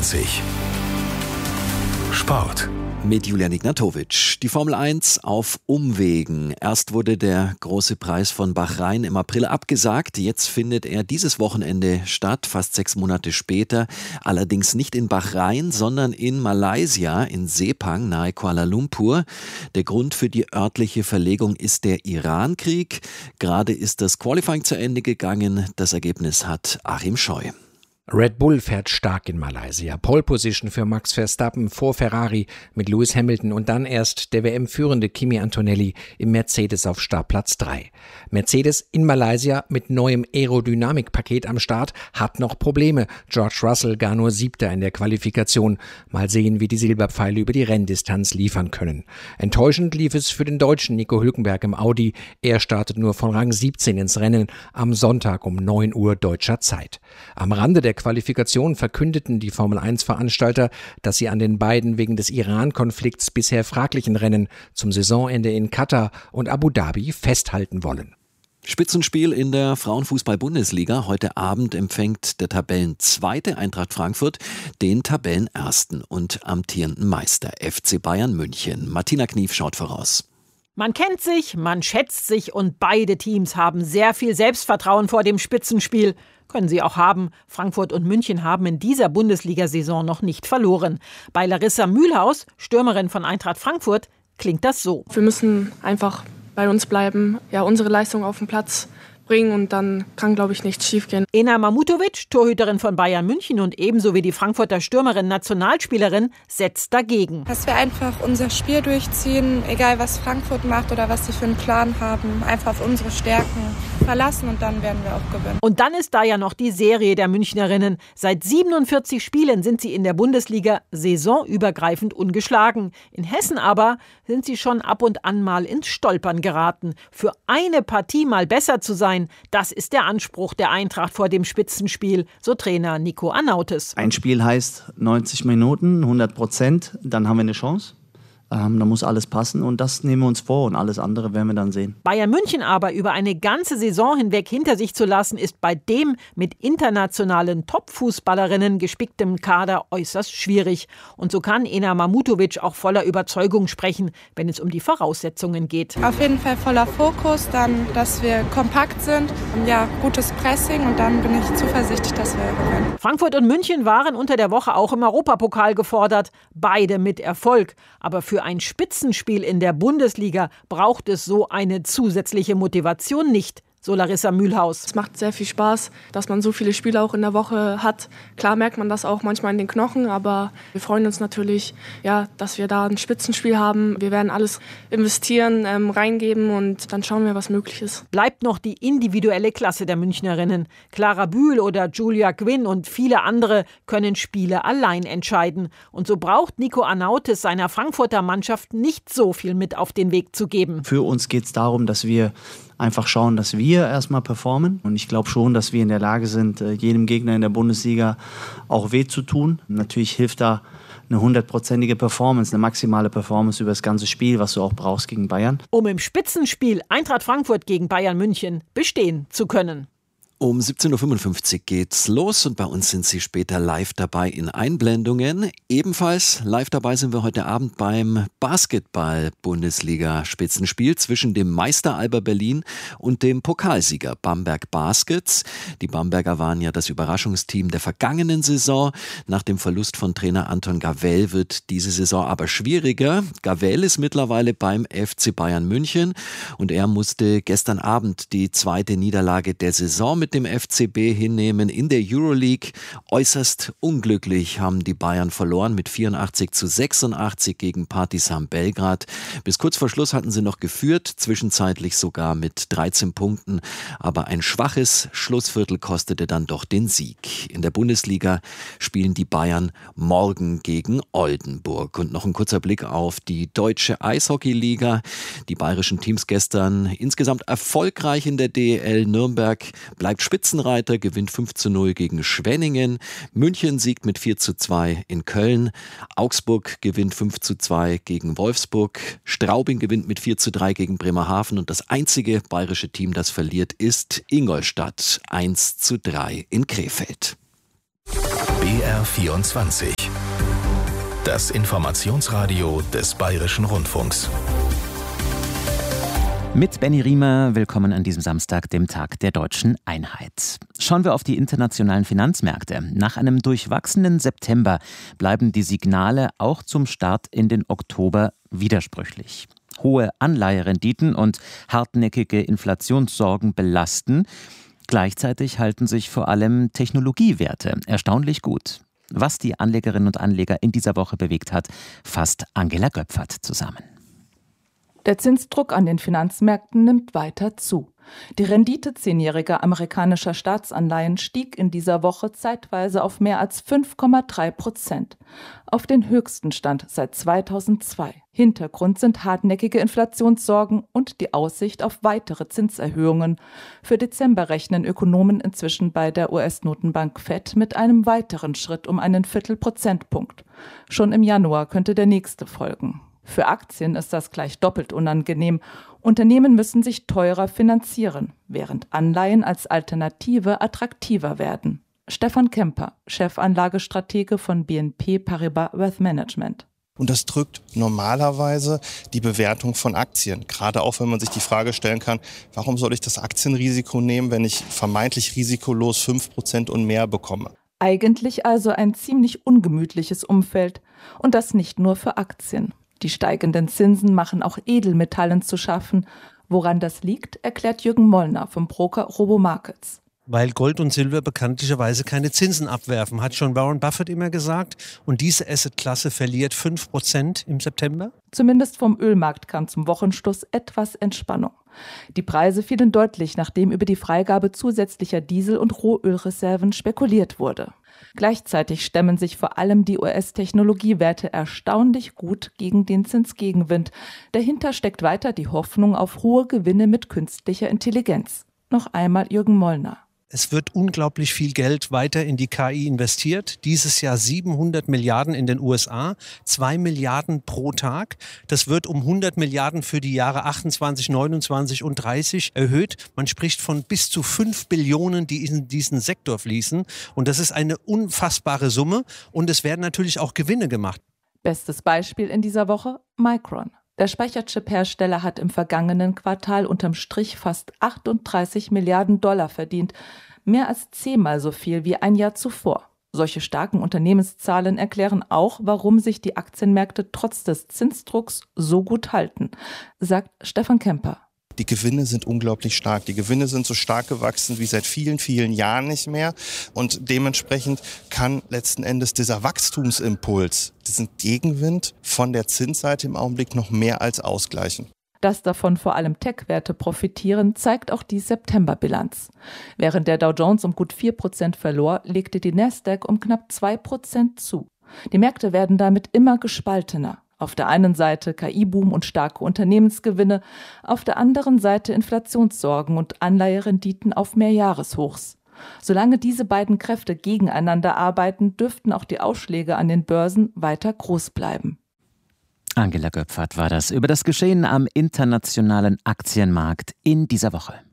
24 Sport. Mit Julian Ignatowitsch. Die Formel 1 auf Umwegen. Erst wurde der große Preis von Bahrain im April abgesagt. Jetzt findet er dieses Wochenende statt, fast 6 Monate später. Allerdings nicht in Bahrain, sondern in Malaysia, in Sepang, nahe Kuala Lumpur. Der Grund für die örtliche Verlegung ist der Iran-Krieg. Gerade ist das Qualifying zu Ende gegangen. Das Ergebnis hat Achim Scheu. Red Bull fährt stark in Malaysia. Pole Position für Max Verstappen vor Ferrari mit Lewis Hamilton und dann erst der WM-führende Kimi Antonelli im Mercedes auf Startplatz 3. Mercedes in Malaysia mit neuem Aerodynamikpaket am Start hat noch Probleme. George Russell gar nur 7. in der Qualifikation. Mal sehen, wie die Silberpfeile über die Renndistanz liefern können. Enttäuschend lief es für den Deutschen Nico Hülkenberg im Audi. Er startet nur von Rang 17 ins Rennen am Sonntag um 9 Uhr deutscher Zeit. Am Rande der Qualifikation verkündeten die Formel-1-Veranstalter, dass sie an den beiden wegen des Iran-Konflikts bisher fraglichen Rennen zum Saisonende in Katar und Abu Dhabi festhalten wollen. Spitzenspiel in der Frauenfußball-Bundesliga. Heute Abend empfängt der Tabellenzweite Eintracht Frankfurt den Tabellenersten und amtierenden Meister FC Bayern München. Martina Knief schaut voraus. Man kennt sich, man schätzt sich und beide Teams haben sehr viel Selbstvertrauen vor dem Spitzenspiel. Können sie auch haben. Frankfurt und München haben in dieser Bundesliga-Saison noch nicht verloren. Bei Larissa Mühlhaus, Stürmerin von Eintracht Frankfurt, klingt das so. Wir müssen einfach bei uns bleiben, unsere Leistung auf den Platz bringen und dann kann, glaube ich, nichts schiefgehen. Ena Mamutovic, Torhüterin von Bayern München und ebenso wie die Frankfurter Stürmerin Nationalspielerin, setzt dagegen. Dass wir einfach unser Spiel durchziehen, egal was Frankfurt macht oder was sie für einen Plan haben, einfach auf unsere Stärken verlassen und dann werden wir auch gewinnen. Und dann ist da ja noch die Serie der Münchnerinnen. Seit 47 Spielen sind sie in der Bundesliga saisonübergreifend ungeschlagen. In Hessen aber sind sie schon ab und an mal ins Stolpern geraten. Für eine Partie mal besser zu sein, das ist der Anspruch der Eintracht vor dem Spitzenspiel, so Trainer Nico Anautes. Ein Spiel heißt 90 Minuten, 100%, dann haben wir eine Chance. Da muss alles passen und das nehmen wir uns vor und alles andere werden wir dann sehen. Bayern München aber über eine ganze Saison hinweg hinter sich zu lassen, ist bei dem mit internationalen Top-Fußballerinnen gespicktem Kader äußerst schwierig. Und so kann Ena Mamutovic auch voller Überzeugung sprechen, wenn es um die Voraussetzungen geht. Auf jeden Fall voller Fokus, dann, dass wir kompakt sind und gutes Pressing und dann bin ich zuversichtlich, dass wir gewinnen. Frankfurt und München waren unter der Woche auch im Europapokal gefordert, beide mit Erfolg. Aber für ein Spitzenspiel in der Bundesliga braucht es so eine zusätzliche Motivation nicht, so Larissa Mühlhaus. Es macht sehr viel Spaß, dass man so viele Spiele auch in der Woche hat. Klar merkt man das auch manchmal in den Knochen, aber wir freuen uns natürlich, dass wir da ein Spitzenspiel haben. Wir werden alles investieren, reingeben und dann schauen wir, was möglich ist. Bleibt noch die individuelle Klasse der Münchnerinnen. Clara Bühl oder Julia Quinn und viele andere können Spiele allein entscheiden. Und so braucht Nico Anautes seiner Frankfurter Mannschaft nicht so viel mit auf den Weg zu geben. Für uns geht es darum, dass wir einfach schauen, dass wir erstmal performen. Und ich glaube schon, dass wir in der Lage sind, jedem Gegner in der Bundesliga auch weh zu tun. Natürlich hilft da eine 100%ige Performance, eine maximale Performance über das ganze Spiel, was du auch brauchst gegen Bayern. Um im Spitzenspiel Eintracht Frankfurt gegen Bayern München bestehen zu können. Um 17.55 Uhr geht's los und bei uns sind Sie später live dabei in Einblendungen. Ebenfalls live dabei sind wir heute Abend beim Basketball-Bundesliga-Spitzenspiel zwischen dem Meister Alba Berlin und dem Pokalsieger Bamberg Baskets. Die Bamberger waren ja das Überraschungsteam der vergangenen Saison. Nach dem Verlust von Trainer Anton Gavell wird diese Saison aber schwieriger. Gavell ist mittlerweile beim FC Bayern München und er musste gestern Abend die zweite Niederlage der Saison mit dem FCB hinnehmen in der Euroleague. Äußerst unglücklich haben die Bayern verloren mit 84-86 gegen Partizan Belgrad. Bis kurz vor Schluss hatten sie noch geführt, zwischenzeitlich sogar mit 13 Punkten. Aber ein schwaches Schlussviertel kostete dann doch den Sieg. In der Bundesliga spielen die Bayern morgen gegen Oldenburg. Und noch ein kurzer Blick auf die deutsche Eishockeyliga. Die bayerischen Teams gestern insgesamt erfolgreich in der DEL. Nürnberg bleibt Spitzenreiter, gewinnt 5-0 gegen Schwenningen. München siegt mit 4-2 in Köln. Augsburg gewinnt 5-2 gegen Wolfsburg. Straubing gewinnt mit 4-3 gegen Bremerhaven. Und das einzige bayerische Team, das verliert, ist Ingolstadt. 1-3 in Krefeld. BR24 Das Informationsradio des Bayerischen Rundfunks. Mit Benny Riemer, willkommen an diesem Samstag, dem Tag der deutschen Einheit. Schauen wir auf die internationalen Finanzmärkte. Nach einem durchwachsenen September bleiben die Signale auch zum Start in den Oktober widersprüchlich. Hohe Anleiherenditen und hartnäckige Inflationssorgen belasten. Gleichzeitig halten sich vor allem Technologiewerte erstaunlich gut. Was die Anlegerinnen und Anleger in dieser Woche bewegt hat, fasst Angela Göpfert zusammen. Der Zinsdruck an den Finanzmärkten nimmt weiter zu. Die Rendite 10-jähriger amerikanischer Staatsanleihen stieg in dieser Woche zeitweise auf mehr als 5,3%, auf den höchsten Stand seit 2002. Hintergrund sind hartnäckige Inflationssorgen und die Aussicht auf weitere Zinserhöhungen. Für Dezember rechnen Ökonomen inzwischen bei der US-Notenbank Fed mit einem weiteren Schritt um einen Viertelprozentpunkt. Schon im Januar könnte der nächste folgen. Für Aktien ist das gleich doppelt unangenehm. Unternehmen müssen sich teurer finanzieren, während Anleihen als Alternative attraktiver werden. Stefan Kemper, Chefanlagestratege von BNP Paribas Wealth Management. Und das drückt normalerweise die Bewertung von Aktien. Gerade auch, wenn man sich die Frage stellen kann, warum soll ich das Aktienrisiko nehmen, wenn ich vermeintlich risikolos 5% und mehr bekomme? Eigentlich also ein ziemlich ungemütliches Umfeld. Und das nicht nur für Aktien. Die steigenden Zinsen machen auch Edelmetallen zu schaffen. Woran das liegt, erklärt Jürgen Mollner vom Broker Robomarkets. Weil Gold und Silber bekanntlicherweise keine Zinsen abwerfen, hat schon Warren Buffett immer gesagt. Und diese Assetklasse verliert 5% im September. Zumindest vom Ölmarkt kam zum Wochenschluss etwas Entspannung. Die Preise fielen deutlich, nachdem über die Freigabe zusätzlicher Diesel- und Rohölreserven spekuliert wurde. Gleichzeitig stemmen sich vor allem die US-Technologiewerte erstaunlich gut gegen den Zinsgegenwind. Dahinter steckt weiter die Hoffnung auf hohe Gewinne mit künstlicher Intelligenz. Noch einmal Jürgen Mollner. Es wird unglaublich viel Geld weiter in die KI investiert. Dieses Jahr 700 Milliarden in den USA, 2 Milliarden pro Tag. Das wird um 100 Milliarden für die Jahre 28, 29 und 30 erhöht. Man spricht von bis zu 5 Billionen, die in diesen Sektor fließen. Und das ist eine unfassbare Summe. Und es werden natürlich auch Gewinne gemacht. Bestes Beispiel in dieser Woche: Micron. Der Speicherchip-Hersteller hat im vergangenen Quartal unterm Strich fast 38 Milliarden Dollar verdient, mehr als 10-mal so viel wie ein Jahr zuvor. Solche starken Unternehmenszahlen erklären auch, warum sich die Aktienmärkte trotz des Zinsdrucks so gut halten, sagt Stefan Kemper. Die Gewinne sind unglaublich stark. Die Gewinne sind so stark gewachsen wie seit vielen, vielen Jahren nicht mehr. Und dementsprechend kann letzten Endes dieser Wachstumsimpuls, diesen Gegenwind von der Zinsseite im Augenblick noch mehr als ausgleichen. Dass davon vor allem Tech-Werte profitieren, zeigt auch die September-Bilanz. Während der Dow Jones um gut 4% verlor, legte die Nasdaq um knapp 2% zu. Die Märkte werden damit immer gespaltener. Auf der einen Seite KI-Boom und starke Unternehmensgewinne, auf der anderen Seite Inflationssorgen und Anleiherenditen auf Mehrjahreshochs. Solange diese beiden Kräfte gegeneinander arbeiten, dürften auch die Ausschläge an den Börsen weiter groß bleiben. Angela Göpfert war das über das Geschehen am internationalen Aktienmarkt in dieser Woche.